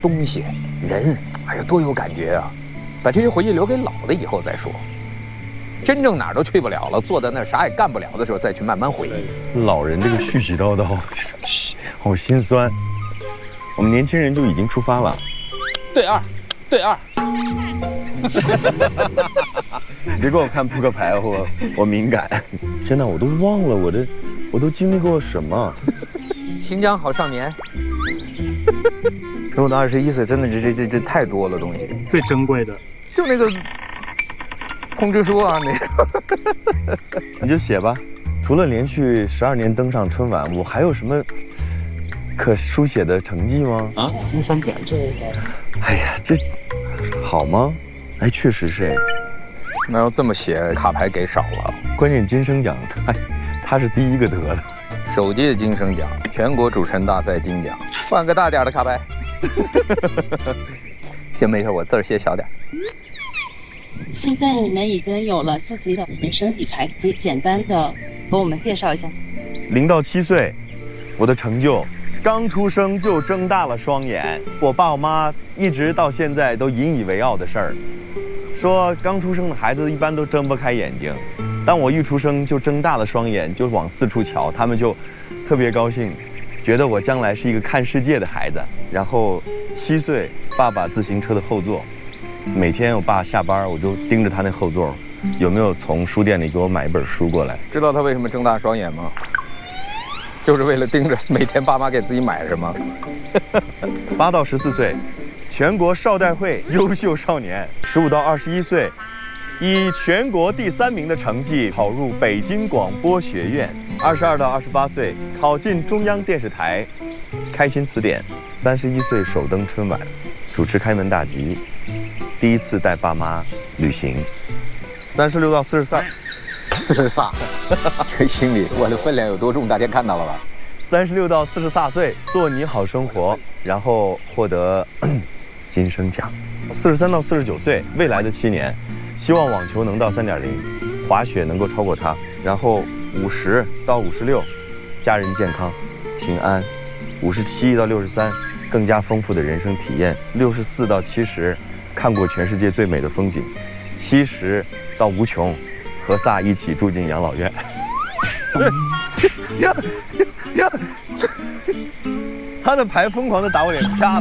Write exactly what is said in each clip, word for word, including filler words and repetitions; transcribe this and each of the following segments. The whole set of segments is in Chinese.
东西、人，哎呀，多有感觉啊！把这些回忆留给老的以后再说。真正哪儿都去不了了，坐在那儿啥也干不了的时候，再去慢慢回忆。 老人这个絮絮叨叨，好心酸。我们年轻人就已经出发了。 对二，对二。 你别给我看扑克牌，我我敏感。天哪，我都忘了我这，我都经历过什么。 新疆好少年。生活到二十一岁，真的这这这这太多了东西。 最珍贵的， 就那个通知书啊，那个。 你就写吧。除了连续十二年登上春晚，我还有什么可书写的成绩吗？ 啊，金声奖这个。 哎呀，这好吗？哎，确实是哎。 那要这么写，卡牌给少了。 关键金声奖，他他是第一个得的。 首届金声奖，全国主持人大赛金奖，换个大点的卡牌。行，没事，我字儿写小点。 现在你们已经有了自己的人生底牌，可以简单的给我们介绍一下。 零到七岁，我的成就，刚出生就睁大了双眼。我爸我妈一直到现在都引以为傲的事儿，说刚出生的孩子一般都睁不开眼睛，当我一出生就睁大了双眼，就往四处瞧，他们就特别高兴，觉得我将来是一个看世界的孩子。然后七岁，爸爸自行车的后座，每天我爸下班，我就盯着他那后座，有没有从书店里给我买一本书过来。 知道他为什么睁大双眼吗？就是为了盯着每天爸妈给自己买什么。 八到十四岁，全国少代会优秀少年；十五到二十一岁，以全国第三名的成绩考入北京广播学院；二十二到二十八岁，考进中央电视台，开心词典；三十一岁首登春晚，主持开门大吉，第一次带爸妈旅行；三十六到四十三。 四十仨，这心里我的分量有多重，大家看到了吧？ 三十六到四十四岁，做你好生活，然后获得金声奖。四十三到四十九岁，未来的七年，希望网球能到三点零，滑雪能够超过它。然后五十到五十六，家人健康平安。五十七到六十三，更加丰富的人生体验。六十四到七十，看过全世界最美的风景。七十到无穷。和萨一起住进养老院。呀呀！他的牌疯狂的打我脸，啪！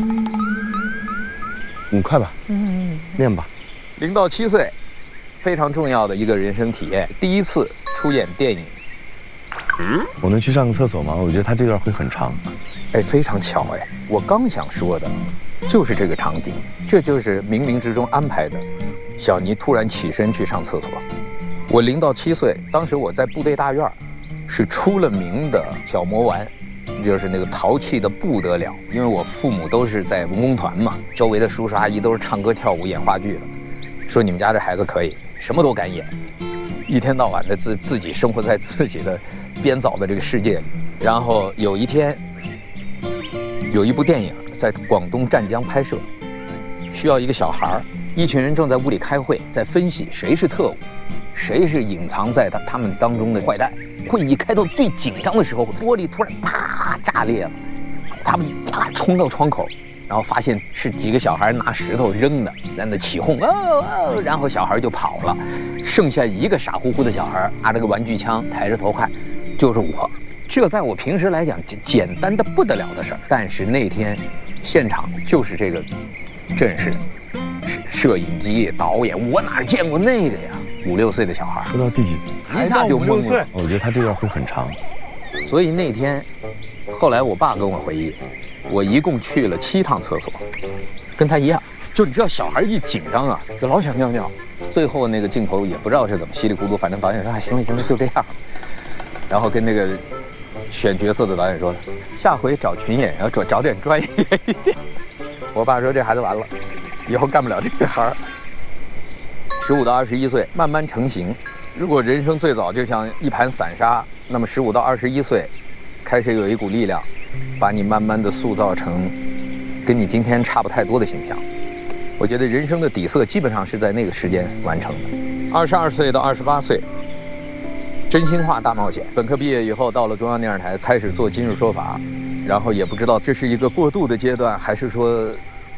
你快吧，嗯，念吧。 零到七岁，非常重要的一个人生体验，第一次出演电影。 嗯，我能去上个厕所吗？我觉得他这段会很长。 哎，非常巧哎，我刚想说的，就是这个场景，这就是冥冥之中安排的。小尼突然起身去上厕所。我零到七岁，当时我在部队大院，是出了名的小魔丸，就是那个淘气的不得了。因为我父母都是在文工团嘛，周围的叔叔阿姨都是唱歌跳舞演话剧的，说你们家这孩子可以，什么都敢演，一天到晚的自自己生活在自己的编造的这个世界里。然后有一天，有一部电影在广东湛江拍摄，需要一个小孩，一群人正在屋里开会，在分析谁是特务。谁是隐藏在他他们当中的坏蛋？会议开到最紧张的时候，玻璃突然啪炸裂了，他们啪冲到窗口，然后发现是几个小孩拿石头扔的，在那起哄哦哦，然后小孩就跑了，剩下一个傻乎乎的小孩拿着个玩具枪，抬着头看，就是我。这在我平时来讲简简单的不得了的事儿，但是那天现场就是这个阵势，摄影机、导演，我哪见过那个呀？五六岁的小孩， 说到第几？ 一下就懵了。 我觉得他这段会很长。 所以那天，后来我爸跟我回忆，我一共去了七趟厕所，跟他一样。就你知道，小孩一紧张啊，就老想尿尿。最后那个镜头也不知道是怎么稀里糊涂，反正导演说：“哎，行了行了，就这样。”然后跟那个选角色的导演说：“下回找群演要找找点专业一点。”我爸说：“这孩子完了，以后干不了这个行。”十五到二十一岁慢慢成型。如果人生最早就像一盘散沙，那么十五到二十一岁，开始有一股力量，把你慢慢的塑造成跟你今天差不太多的形象。我觉得人生的底色基本上是在那个时间完成的。二十二岁到二十八岁，真心话大冒险。本科毕业以后，到了中央电视台开始做今日说法，然后也不知道这是一个过渡的阶段，还是说